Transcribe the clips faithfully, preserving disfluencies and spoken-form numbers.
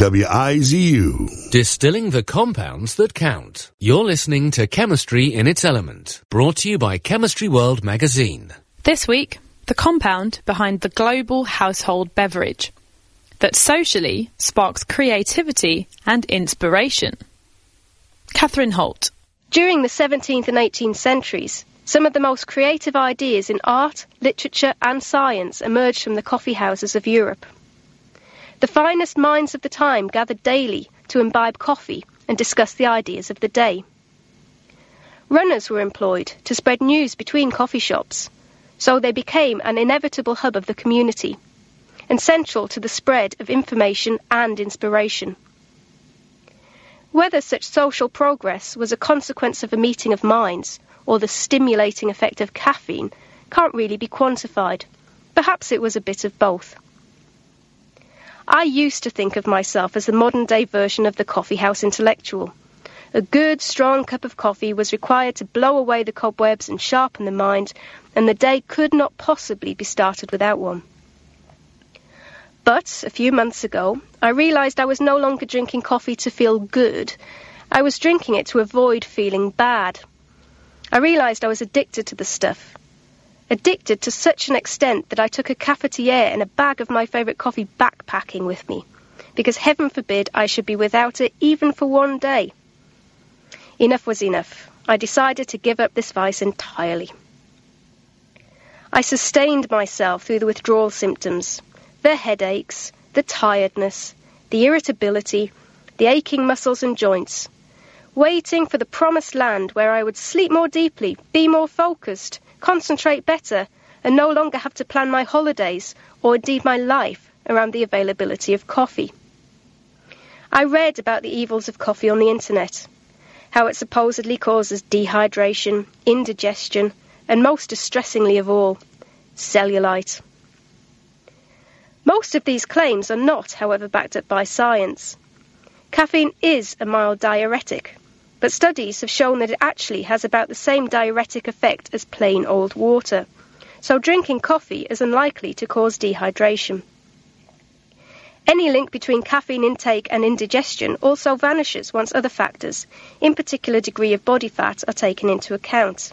W I Z U. Distilling the compounds that count. You're listening to Chemistry in its Element, brought to you by Chemistry World magazine. This week, the compound behind the global household beverage that socially sparks creativity and inspiration. Catherine Holt. During the seventeenth and eighteenth centuries, some of the most creative ideas in art, literature and science emerged from the coffee houses of Europe. The finest minds of the time gathered daily to imbibe coffee and discuss the ideas of the day. Runners were employed to spread news between coffee shops, so they became an inevitable hub of the community and central to the spread of information and inspiration. Whether such social progress was a consequence of a meeting of minds or the stimulating effect of caffeine can't really be quantified. Perhaps it was a bit of both. I used to think of myself as the modern-day version of the coffee house intellectual. A good, strong cup of coffee was required to blow away the cobwebs and sharpen the mind, and the day could not possibly be started without one. But, a few months ago, I realised I was no longer drinking coffee to feel good. I was drinking it to avoid feeling bad. I realised I was addicted to the stuff. Addicted to such an extent that I took a cafetiere and a bag of my favourite coffee backpacking with me, because heaven forbid I should be without it even for one day. Enough was enough. I decided to give up this vice entirely. I sustained myself through the withdrawal symptoms, the headaches, the tiredness, the irritability, the aching muscles and joints, waiting for the promised land where I would sleep more deeply, be more focused, concentrate better, and no longer have to plan my holidays or indeed my life around the availability of coffee. I read about the evils of coffee on the internet, how it supposedly causes dehydration, indigestion, and most distressingly of all, cellulite. Most of these claims are not, however, backed up by science. Caffeine is a mild diuretic, but studies have shown that it actually has about the same diuretic effect as plain old water, so drinking coffee is unlikely to cause dehydration. Any link between caffeine intake and indigestion also vanishes once other factors, in particular degree of body fat, are taken into account.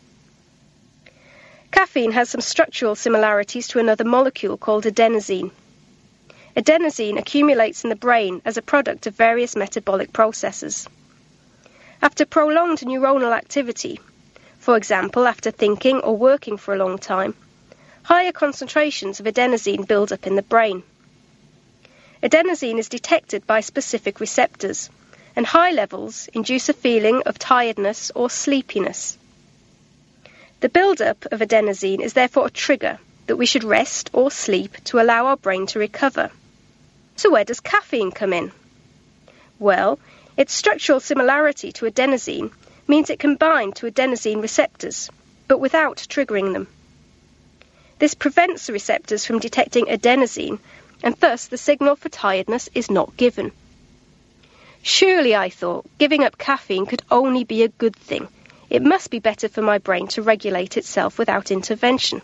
Caffeine has some structural similarities to another molecule called adenosine. Adenosine accumulates in the brain as a product of various metabolic processes. After prolonged neuronal activity, for example after thinking or working for a long time, higher concentrations of adenosine build up in the brain. Adenosine is detected by specific receptors, and high levels induce a feeling of tiredness or sleepiness. The build-up of adenosine is therefore a trigger that we should rest or sleep to allow our brain to recover. So where does caffeine come in? Well, its structural similarity to adenosine means it can bind to adenosine receptors, but without triggering them. This prevents the receptors from detecting adenosine, and thus the signal for tiredness is not given. Surely, I thought, giving up caffeine could only be a good thing. It must be better for my brain to regulate itself without intervention.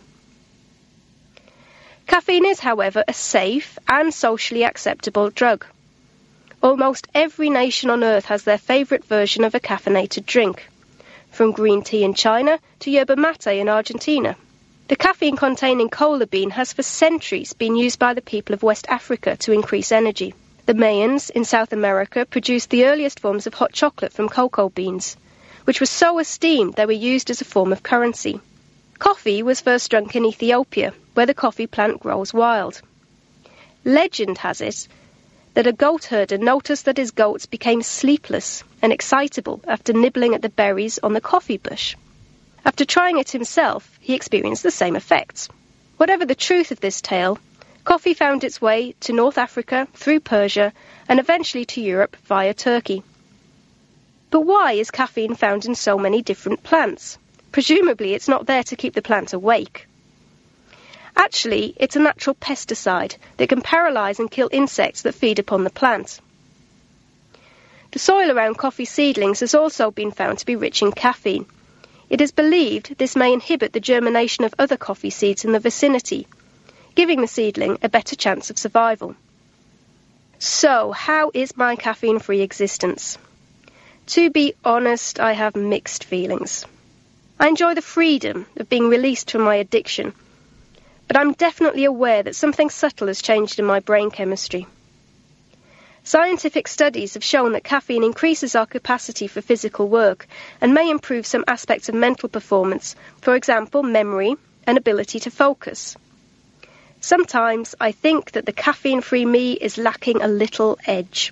Caffeine is, however, a safe and socially acceptable drug. Almost every nation on earth has their favourite version of a caffeinated drink, from green tea in China to yerba mate in Argentina. The caffeine-containing cola bean has for centuries been used by the people of West Africa to increase energy. The Mayans in South America produced the earliest forms of hot chocolate from cocoa beans, which were so esteemed they were used as a form of currency. Coffee was first drunk in Ethiopia, where the coffee plant grows wild. Legend has it that a goat herder noticed that his goats became sleepless and excitable after nibbling at the berries on the coffee bush. After trying it himself, he experienced the same effects. Whatever the truth of this tale, coffee found its way to North Africa through Persia and eventually to Europe via Turkey. But why is caffeine found in so many different plants? Presumably it's not there to keep the plant awake. Actually, it's a natural pesticide that can paralyse and kill insects that feed upon the plant. The soil around coffee seedlings has also been found to be rich in caffeine. It is believed this may inhibit the germination of other coffee seeds in the vicinity, giving the seedling a better chance of survival. So, how is my caffeine-free existence? To be honest, I have mixed feelings. I enjoy the freedom of being released from my addiction, but I'm definitely aware that something subtle has changed in my brain chemistry. Scientific studies have shown that caffeine increases our capacity for physical work and may improve some aspects of mental performance, for example, memory and ability to focus. Sometimes I think that the caffeine-free me is lacking a little edge.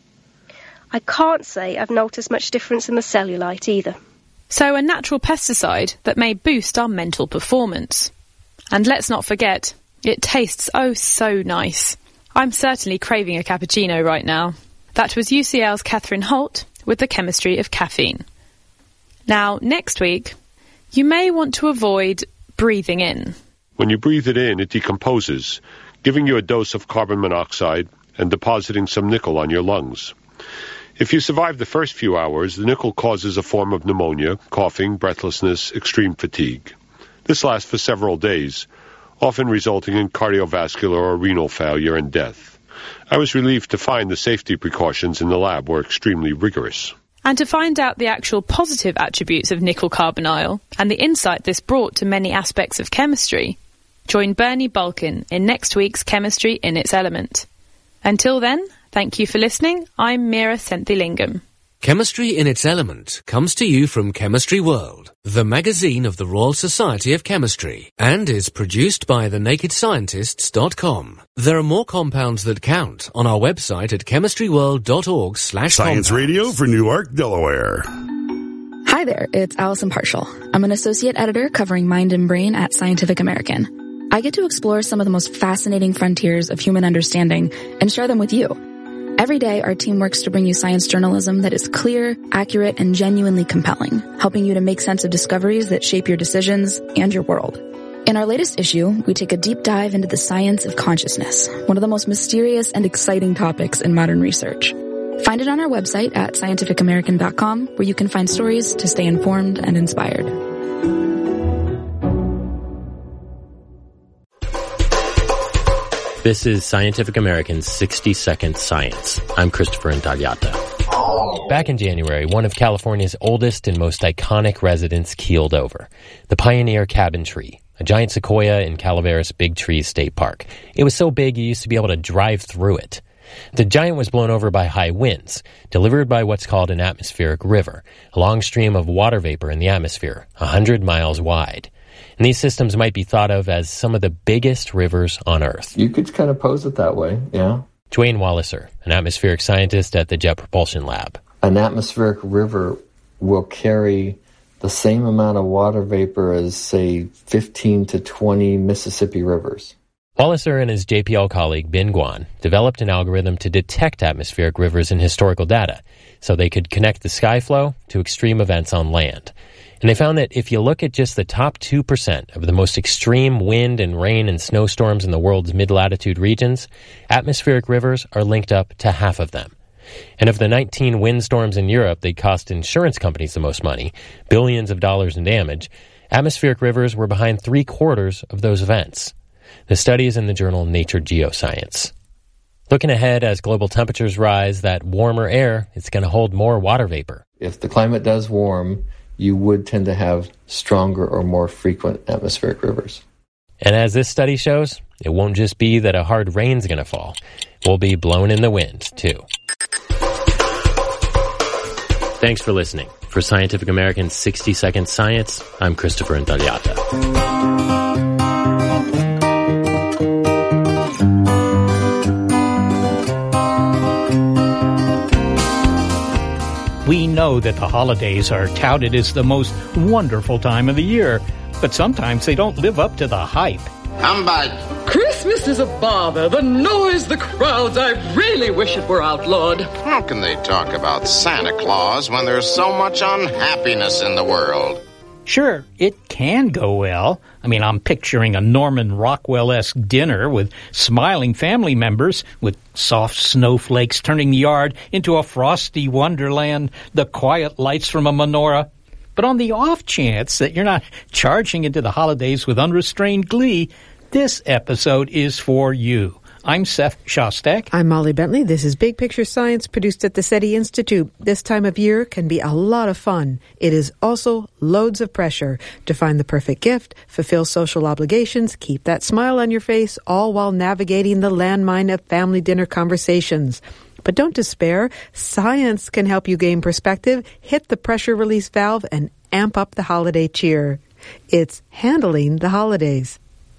I can't say I've noticed much difference in the cellulite either. So a natural pesticide that may boost our mental performance. And let's not forget, it tastes oh so nice. I'm certainly craving a cappuccino right now. That was U C L's Catherine Holt with the chemistry of caffeine. Now, next week, you may want to avoid breathing in. When you breathe it in, it decomposes, giving you a dose of carbon monoxide and depositing some nickel on your lungs. If you survive the first few hours, the nickel causes a form of pneumonia, coughing, breathlessness, extreme fatigue. This lasts for several days, often resulting in cardiovascular or renal failure and death. I was relieved to find the safety precautions in the lab were extremely rigorous. And to find out the actual positive attributes of nickel carbonyl and the insight this brought to many aspects of chemistry, join Bernie Bulkin in next week's Chemistry in its Element. Until then, thank you for listening. I'm Meera Senthilingam. Chemistry in its Element comes to you from Chemistry World, the magazine of the Royal Society of Chemistry, and is produced by the naked scientists dot com. There are more compounds that count on our website at chemistry world dot org slash Science Radio for Newark, Delaware. Hi there, it's Allison Parshall. I'm an associate editor covering mind and brain at Scientific American. I get to explore some of the most fascinating frontiers of human understanding and share them with you. Every day, our team works to bring you science journalism that is clear, accurate, and genuinely compelling, helping you to make sense of discoveries that shape your decisions and your world. In our latest issue, we take a deep dive into the science of consciousness, one of the most mysterious and exciting topics in modern research. Find it on our website at scientific american dot com, where you can find stories to stay informed and inspired. This is Scientific American's sixty second Science. I'm Christopher Intagliata. Back in January, one of California's oldest and most iconic residents keeled over. The Pioneer Cabin Tree, a giant sequoia in Calaveras Big Trees State Park. It was so big you used to be able to drive through it. The giant was blown over by high winds, delivered by what's called an atmospheric river, a long stream of water vapor in the atmosphere, one hundred miles wide. And these systems might be thought of as some of the biggest rivers on Earth. You could kind of pose it that way, yeah. Dwayne Walliser, an atmospheric scientist at the Jet Propulsion Lab. An atmospheric river will carry the same amount of water vapor as, say, fifteen to twenty Mississippi rivers. Walliser and his J P L colleague, Bin Guan, developed an algorithm to detect atmospheric rivers in historical data, so they could connect the sky flow to extreme events on land. And they found that if you look at just the top two percent of the most extreme wind and rain and snowstorms in the world's mid-latitude regions, atmospheric rivers are linked up to half of them. And of the nineteen windstorms in Europe that cost insurance companies the most money, billions of dollars in damage, atmospheric rivers were behind three-quarters of those events. The study is in the journal Nature Geoscience. Looking ahead, as global temperatures rise, that warmer air is going to hold more water vapor. If the climate does warm, you would tend to have stronger or more frequent atmospheric rivers. And as this study shows, it won't just be that a hard rain's going to fall. We'll be blown in the wind, too. Thanks for listening. For Scientific American's sixty second Science, I'm Christopher Intagliata. We know that the holidays are touted as the most wonderful time of the year, but sometimes they don't live up to the hype. Humbug! Christmas is a bother. The noise, the crowds. I really wish it were outlawed. How can they talk about Santa Claus when there's so much unhappiness in the world? Sure, it can go well. I mean, I'm picturing a Norman Rockwell-esque dinner with smiling family members, with soft snowflakes turning the yard into a frosty wonderland, the quiet lights from a menorah. But on the off chance that you're not charging into the holidays with unrestrained glee, this episode is for you. I'm Seth Shostak. I'm Molly Bentley. This is Big Picture Science, produced at the SETI Institute. This time of year can be a lot of fun. It is also loads of pressure to find the perfect gift, fulfill social obligations, keep that smile on your face, all while navigating the landmine of family dinner conversations. But don't despair. Science can help you gain perspective, hit the pressure release valve, and amp up the holiday cheer. It's handling the holidays.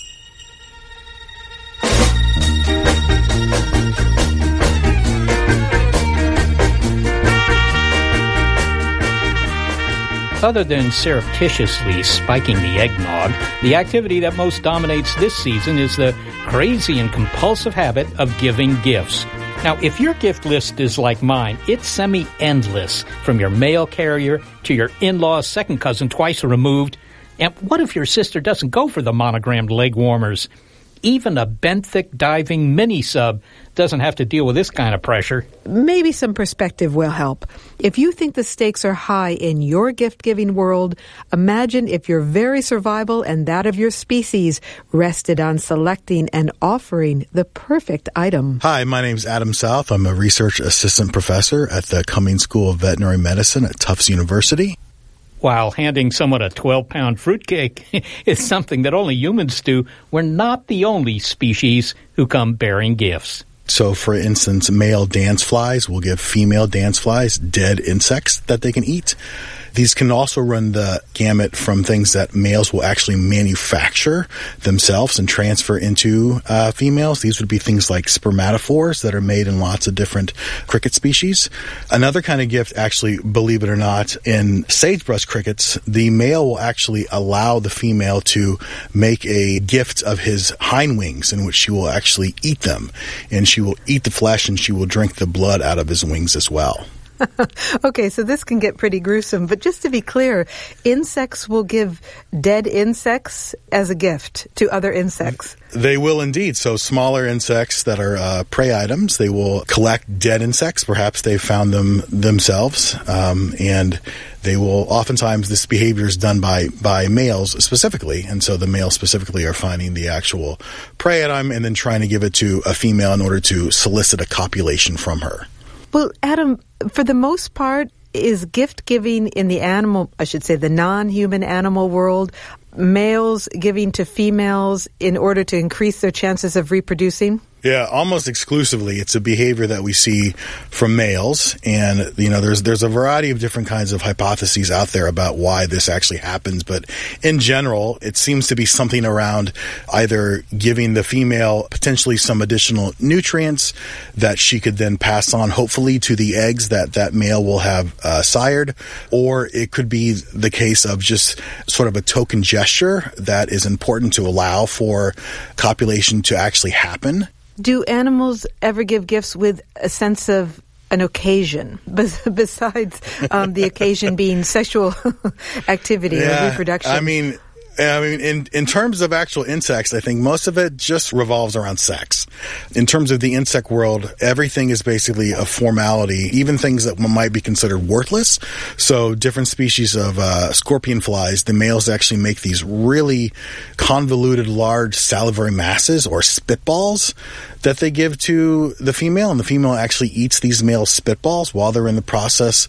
Other than surreptitiously spiking the eggnog, the activity that most dominates this season is the crazy and compulsive habit of giving gifts. Now, if your gift list is like mine, it's semi-endless, from your mail carrier to your in-law's second cousin twice removed. And what if your sister doesn't go for the monogrammed leg warmers? Even a benthic diving mini-sub doesn't have to deal with this kind of pressure. Maybe some perspective will help. If you think the stakes are high in your gift-giving world, imagine if your very survival and that of your species rested on selecting and offering the perfect item. Hi, my name's Adam South. I'm a research assistant professor at the Cummings School of Veterinary Medicine at Tufts University. While handing someone a twelve-pound fruitcake is something that only humans do, we're not the only species who come bearing gifts. So, for instance, male dance flies will give female dance flies dead insects that they can eat. These can also run the gamut from things that males will actually manufacture themselves and transfer into uh, females. These would be things like spermatophores that are made in lots of different cricket species. Another kind of gift, actually, believe it or not, in sagebrush crickets, the male will actually allow the female to make a gift of his hind wings in which she will actually eat them. And she will eat the flesh and she will drink the blood out of his wings as well. Okay, so this can get pretty gruesome, but just to be clear, insects will give dead insects as a gift to other insects. They will indeed. So smaller insects that are uh, prey items, they will collect dead insects. Perhaps they found them themselves, um, and they will oftentimes, this behavior is done by, by males specifically, and so the males specifically are finding the actual prey item and then trying to give it to a female in order to solicit a copulation from her. Well, Adam, for the most part, is gift-giving in the animal, I should say the non-human animal world, males giving to females in order to increase their chances of reproducing? Yeah, almost exclusively. It's a behavior that we see from males, and you know, there's there's a variety of different kinds of hypotheses out there about why this actually happens. But in general, it seems to be something around either giving the female potentially some additional nutrients that she could then pass on, hopefully, to the eggs that that male will have uh, sired, or it could be the case of just sort of a token gesture that is important to allow for copulation to actually happen. Do animals ever give gifts with a sense of an occasion, besides um, the occasion being sexual activity yeah, or reproduction? I mean, I mean, in, in terms of actual insects, I think most of it just revolves around sex. In terms of the insect world, everything is basically a formality, even things that might be considered worthless. So different species of uh, scorpion flies, the males actually make these really convoluted, large salivary masses or spitballs that they give to the female, and the female actually eats these male spitballs while they're in the process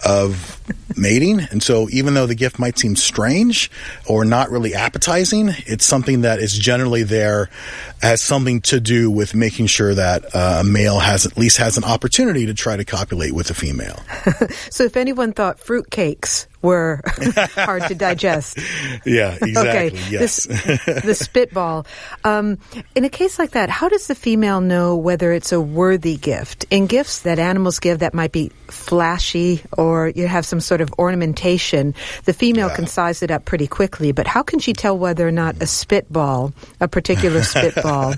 of mating. And so even though the gift might seem strange or not really appetizing, it's something that is generally there, has something to do with making sure that uh, a male has at least has an opportunity to try to copulate with a female. So if anyone thought fruitcakes were hard to digest. Yeah, exactly. Okay, yes. This, the spitball. Um, in a case like that, how does the female know whether it's a worthy gift? In gifts that animals give that might be flashy or you have some sort of ornamentation, the female yeah. can size it up pretty quickly. But how can she tell whether or not a spitball, a particular spitball,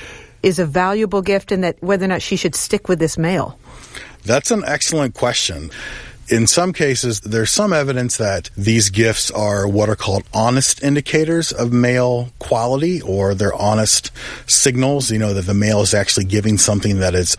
is a valuable gift and that whether or not she should stick with this male? That's an excellent question. In some cases, there's some evidence that these gifts are what are called honest indicators of male quality, or they're honest signals, you know, that the male is actually giving something that is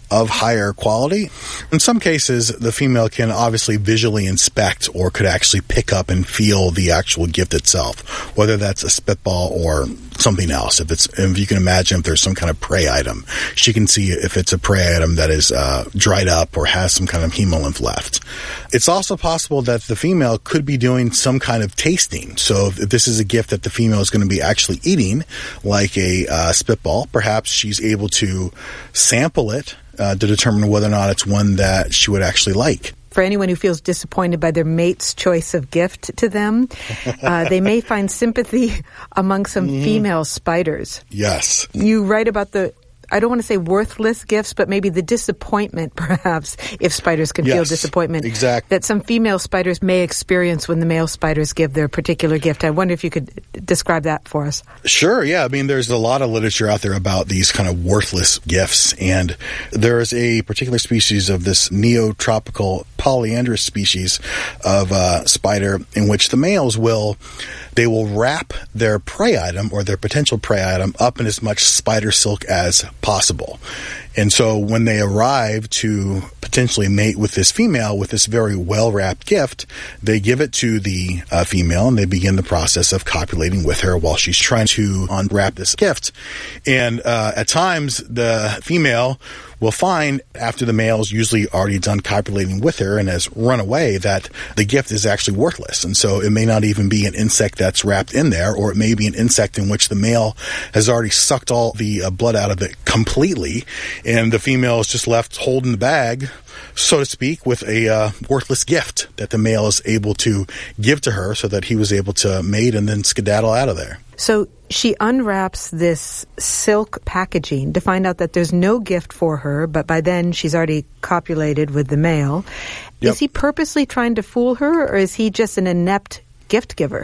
of higher quality. In some cases, the female can obviously visually inspect or could actually pick up and feel the actual gift itself, whether that's a spitball or something else. If it's, if you can imagine if there's some kind of prey item, she can see if it's a prey item that is uh, dried up or has some kind of hemolymph left. It's also possible that the female could be doing some kind of tasting. So if this is a gift that the female is going to be actually eating, like a uh, spitball, perhaps she's able to sample it uh, to determine whether or not it's one that she would actually like. For anyone who feels disappointed by their mate's choice of gift to them, uh, they may find sympathy among some mm. female spiders. Yes. You write about the, I don't want to say worthless gifts, but maybe the disappointment, perhaps, if spiders can yes, feel disappointment, exactly. that some female spiders may experience when the male spiders give their particular gift. I wonder if you could describe that for us. Sure, yeah. I mean, there's a lot of literature out there about these kind of worthless gifts, and there is a particular species of this neotropical polyandrous species of uh, spider in which the males will they will wrap their prey item or their potential prey item up in as much spider silk as possible. And so when they arrive to potentially mate with this female with this very well-wrapped gift, they give it to the uh, female and they begin the process of copulating with her while she's trying to unwrap this gift. And uh, at times, the female will find, after the male's usually already done copulating with her and has run away, that the gift is actually worthless. And so it may not even be an insect that's wrapped in there, or it may be an insect in which the male has already sucked all the uh, blood out of it completely, and the female is just left holding the bag, so to speak, with a uh, worthless gift that the male is able to give to her so that he was able to mate and then skedaddle out of there. So she unwraps this silk packaging to find out that there's no gift for her, but by then she's already copulated with the male. Yep. Is he purposely trying to fool her, or is he just an inept gift giver?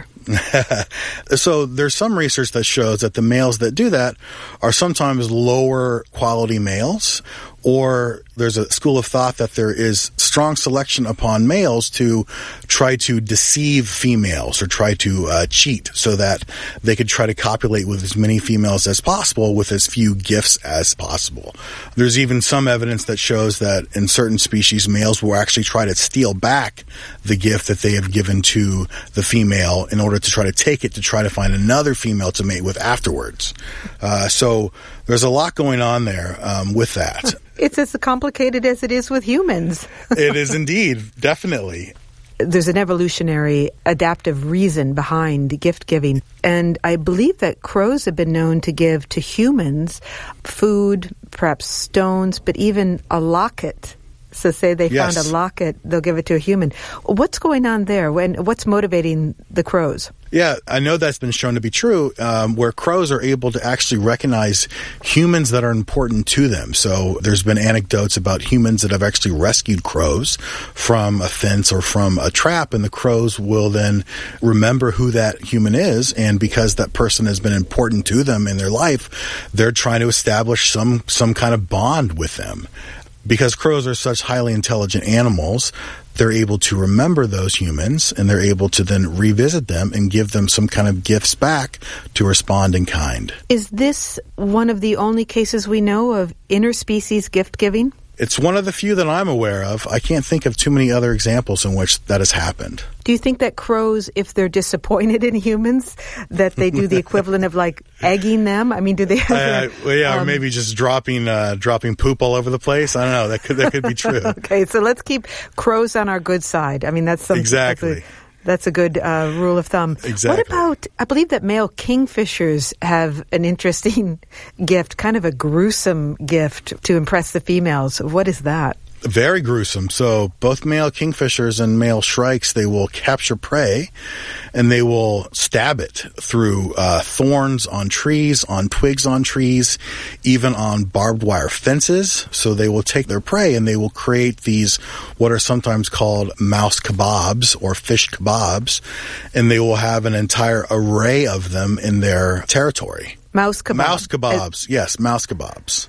So there's some research that shows that the males that do that are sometimes lower quality males, or there's a school of thought that there is strong selection upon males to try to deceive females or try to uh, cheat so that they could try to copulate with as many females as possible with as few gifts as possible. There's even some evidence that shows that in certain species, males will actually try to steal back the gift that they have given to the female in order to try to take it to try to find another female to mate with afterwards. Uh, so there's a lot going on there um, with that. It's as complicated as it is with humans. It is indeed, definitely. There's an evolutionary adaptive reason behind gift giving. And I believe that crows have been known to give to humans food, perhaps stones, but even a locket. So say they yes. found a locket, they'll give it to a human. What's going on there? When, what's motivating the crows? Yeah, I know that's been shown to be true, um, where crows are able to actually recognize humans that are important to them. So there's been anecdotes about humans that have actually rescued crows from a fence or from a trap, and the crows will then remember who that human is, and because that person has been important to them in their life, they're trying to establish some, some kind of bond with them. Because crows are such highly intelligent animals, they're able to remember those humans, and they're able to then revisit them and give them some kind of gifts back to respond in kind. Is this one of the only cases we know of interspecies gift giving? It's one of the few that I'm aware of. I can't think of too many other examples in which that has happened. Do you think that crows, if they're disappointed in humans, that they do the equivalent of like egging them? I mean, do they? Uh, well, yeah, um, or maybe just dropping uh, dropping poop all over the place. I don't know. That could that could be true. Okay, so let's keep crows on our good side. I mean, that's something, exactly. That's a, That's a good uh, rule of thumb. Exactly. What about, I believe that male kingfishers have an interesting gift, kind of a gruesome gift to impress the females. What is that? Very gruesome. So both male kingfishers and male shrikes, they will capture prey and they will stab it through uh, thorns on trees, on twigs on trees, even on barbed wire fences. So they will take their prey and they will create these what are sometimes called mouse kebabs or fish kebabs, and they will have an entire array of them in their territory. Mouse kebabs. Mouse kebabs. Yes, mouse kebabs.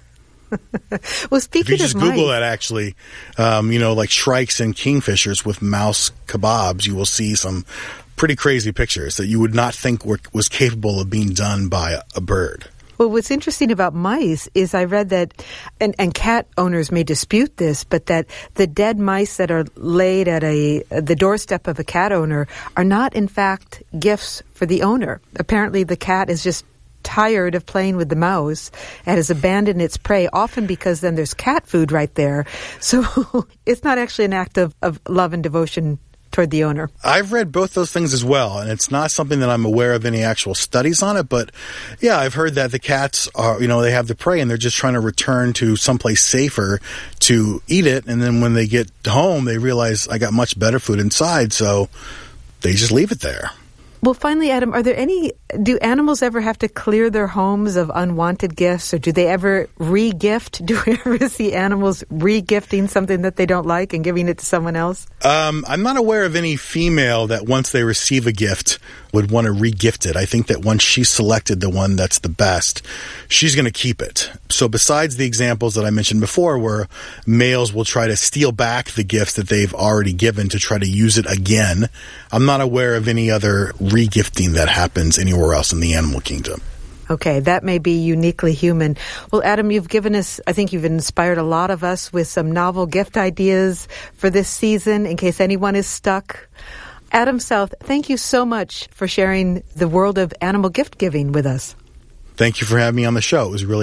Well, speaking if you just of Google mice, that, actually, um, you know, like shrikes and kingfishers with mouse kebabs, you will see some pretty crazy pictures that you would not think were, was capable of being done by a, a bird. Well, what's interesting about mice is I read that, and, and cat owners may dispute this, but that the dead mice that are laid at a the doorstep of a cat owner are not, in fact, gifts for the owner. Apparently, the cat is just tired of playing with the mouse and has abandoned its prey, often because then there's cat food right there. So it's not actually an act of, of love and devotion toward the owner. I've read both those things as well, and it's not something that I'm aware of any actual studies on it, but yeah, I've heard that the cats are, you know, they have the prey and they're just trying to return to someplace safer to eat it, and then when they get home, they realize I got much better food inside, so they just leave it there. Well, finally, Adam, are there any, do animals ever have to clear their homes of unwanted gifts, or do they ever re-gift? Do we ever see animals re-gifting something that they don't like and giving it to someone else? Um, I'm not aware of any female that once they receive a gift would want to re-gift it. I think that once she selected the one that's the best, she's going to keep it. So besides the examples that I mentioned before where males will try to steal back the gifts that they've already given to try to use it again, I'm not aware of any other re-gifting that happens anywhere else in the animal kingdom. Okay, that may be uniquely human. Well, Adam, you've given us, I think you've inspired a lot of us with some novel gift ideas for this season in case anyone is stuck. Adam South, thank you so much for sharing the world of animal gift giving with us. Thank you for having me on the show. It was really